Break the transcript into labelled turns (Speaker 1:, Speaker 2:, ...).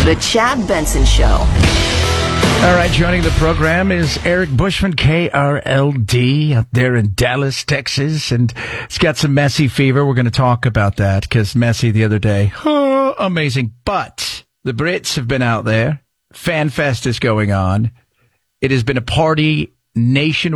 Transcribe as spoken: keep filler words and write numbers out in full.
Speaker 1: The Chad Benson Show.
Speaker 2: All right, joining the program is Eric Bushman, K R L D, out there in Dallas, Texas, and it's got some Messi fever. We're going to talk about that because Messi the other day, oh, amazing. But the Brits have been out there. Fan Fest is going on. It has been a party nationwide.